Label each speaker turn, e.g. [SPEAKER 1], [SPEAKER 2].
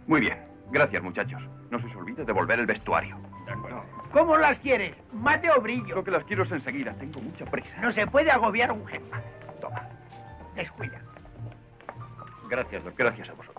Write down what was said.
[SPEAKER 1] Muy bien. Gracias, muchachos. No se os olvide devolver el vestuario.
[SPEAKER 2] De acuerdo.
[SPEAKER 3] ¿Cómo las quieres? ¿Mate o brillo?
[SPEAKER 1] Lo que las quiero es enseguida. Tengo mucha prisa.
[SPEAKER 3] No se puede agobiar a un jefe.
[SPEAKER 1] Toma.
[SPEAKER 3] Descuida.
[SPEAKER 1] Gracias, doctor. Gracias a vosotros.